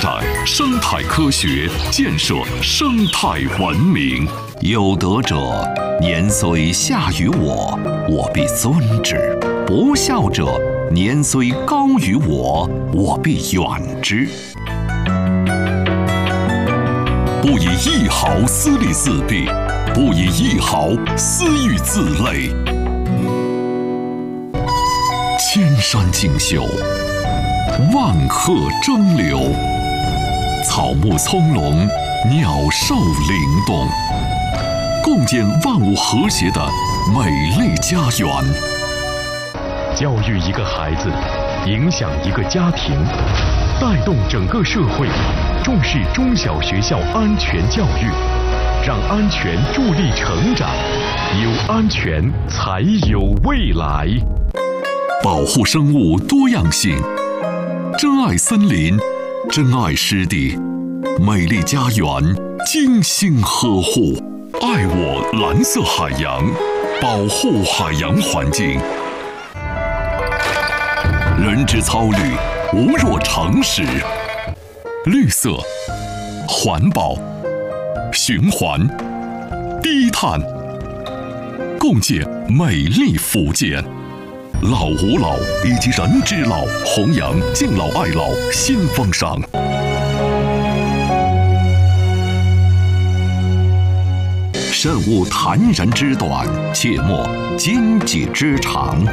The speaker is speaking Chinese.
展生态科学，建设生态文明。有德者，年虽下于我，我必尊之；不孝者，年虽高于我，我必远之。不以一毫私利自弊，不以一毫私欲自累。千山竞秀，万壑争流，草木葱茏，鸟兽灵动，共建万物和谐的美丽家园。 教育一个孩子，影响一个家庭，带动整个社会，重视中小学校安全教育，让安全助力成长，有安全才有未来。 保护生物多样性，珍爱森林，珍爱湿地，美丽家园精心呵护，爱我蓝色海洋，保护海洋环境。人之操虑，无若常识。绿色、环保、循环、低碳，共建美丽福建。老吾老以及人之老，弘扬敬老爱老新风尚。慎勿谈人之短，切莫奸己之长。